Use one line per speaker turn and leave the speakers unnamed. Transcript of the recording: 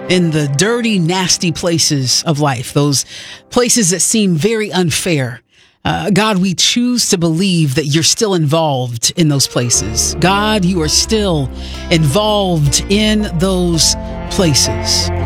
in the dirty, nasty places of life, those places that seem very unfair. God, we choose to believe that you're still involved in those places. God, you are still involved in those places.